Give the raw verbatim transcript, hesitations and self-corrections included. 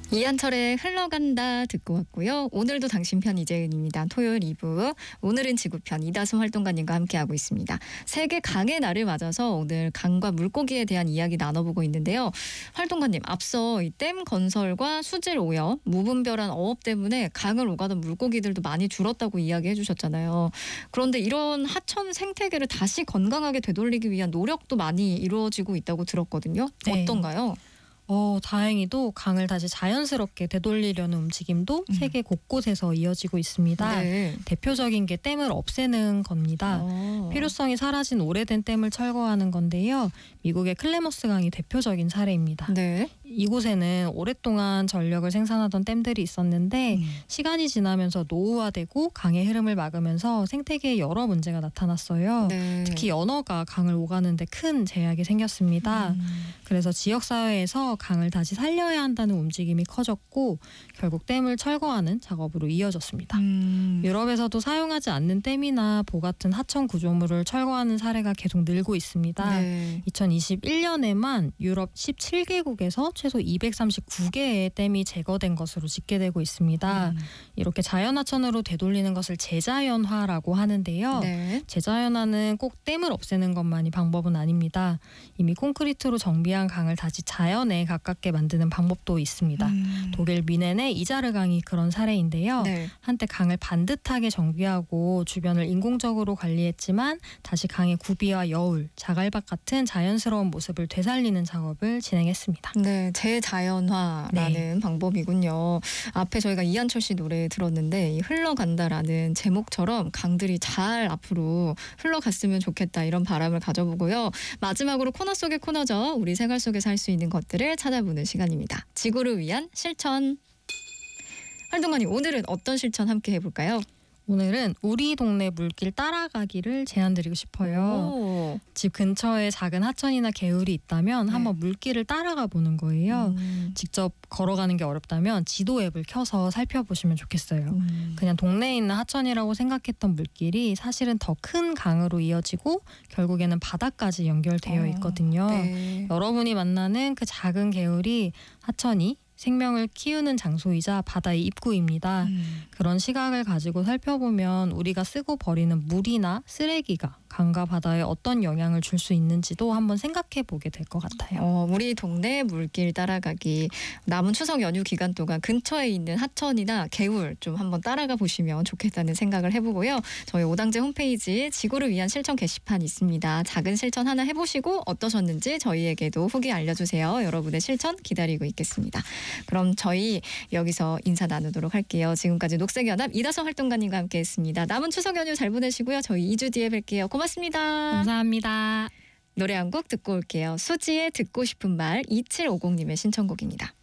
이한철의 흘러간다 듣고 왔고요. 오늘도 당신 편 이재은입니다. 토요일 이 부 오늘은 지구편 이다솜 활동가님과 함께하고 있습니다. 세계 강의 날을 맞아서 오늘 강과 물고기에 대한 이야기 나눠보고 있는데요. 활동가님, 앞서 이 댐 건설과 수질 오염, 무분별한 어업 때문에 강을 오가던 물고기들도 많이 줄었다고 이야기해 주셨잖아요. 그런데 이런 하천 생태계를 다시 건강하게 되돌리기 위한 노력도 많이 이루어지고 있다고 들었거든요. 네. 어떤가요? 어, 다행히도 강을 다시 자연스럽게 되돌리려는 움직임도 음. 세계 곳곳에서 이어지고 있습니다. 네. 대표적인 게 댐을 없애는 겁니다. 어. 필요성이 사라진 오래된 댐을 철거하는 건데요. 미국의 클레머스 강이 대표적인 사례입니다. 네. 이곳에는 오랫동안 전력을 생산하던 댐들이 있었는데 음. 시간이 지나면서 노후화되고 강의 흐름을 막으면서 생태계에 여러 문제가 나타났어요. 네. 특히 연어가 강을 오가는데 큰 제약이 생겼습니다. 음. 그래서 지역사회에서 강을 다시 살려야 한다는 움직임이 커졌고 결국 댐을 철거하는 작업으로 이어졌습니다. 음. 유럽에서도 사용하지 않는 댐이나 보 같은 하천 구조물을 철거하는 사례가 계속 늘고 있습니다. 네. 이천이십일 년에만 유럽 십칠 개국에서 최소 이백삼십구 개의 댐이 제거된 것으로 집계되고 있습니다. 음. 이렇게 자연하천으로 되돌리는 것을 재자연화라고 하는데요. 네. 재자연화는 꼭 댐을 없애는 것만이 방법은 아닙니다. 이미 콘크리트로 정비한 강을 다시 자연에 가깝게 만드는 방법도 있습니다. 음. 독일 미넨의 이자르 강이 그런 사례인데요. 네. 한때 강을 반듯하게 정비하고 주변을 인공적으로 관리했지만 다시 강의 구비와 여울, 자갈밭 같은 자연스러운 모습을 되살리는 작업을 진행했습니다. 네, 재자연화라는 네. 방법이군요. 앞에 저희가 이한철 씨 노래 들었는데 이 흘러간다라는 제목처럼 강들이 잘 앞으로 흘러갔으면 좋겠다 이런 바람을 가져보고요. 마지막으로 코너 속의 코너죠. 우리 생활 속에서 할 수 있는 것들을 찾아보는 시간입니다. 지구를 위한 실천. 활동가님, 오늘은 어떤 실천 함께 해볼까요? 오늘은 우리 동네 물길 따라가기를 제안드리고 싶어요. 오. 집 근처에 작은 하천이나 개울이 있다면 네. 한번 물길을 따라가 보는 거예요. 음. 직접 걸어가는 게 어렵다면 지도 앱을 켜서 살펴보시면 좋겠어요. 음. 그냥 동네에 있는 하천이라고 생각했던 물길이 사실은 더 큰 강으로 이어지고 결국에는 바다까지 연결되어 어, 있거든요. 네. 여러분이 만나는 그 작은 개울이 하천이 생명을 키우는 장소이자 바다의 입구입니다. 음. 그런 시각을 가지고 살펴보면 우리가 쓰고 버리는 물이나 쓰레기가 강과 바다에 어떤 영향을 줄 수 있는지도 한번 생각해 보게 될 것 같아요. 어, 우리 동네 물길 따라가기. 남은 추석 연휴 기간 동안 근처에 있는 하천이나 개울 좀 한번 따라가 보시면 좋겠다는 생각을 해보고요. 저희 오당제 홈페이지에 지구를 위한 실천 게시판 있습니다. 작은 실천 하나 해보시고 어떠셨는지 저희에게도 후기 알려주세요. 여러분의 실천 기다리고 있겠습니다. 그럼 저희 여기서 인사 나누도록 할게요. 지금까지 녹색연합 이다솜 활동가님과 함께했습니다. 남은 추석 연휴 잘 보내시고요. 저희 이 주 뒤에 뵐게요. 고맙습니다. 감사합니다. 노래 한 곡 듣고 올게요. 수지의 듣고 싶은 말 이칠오공님의 신청곡입니다.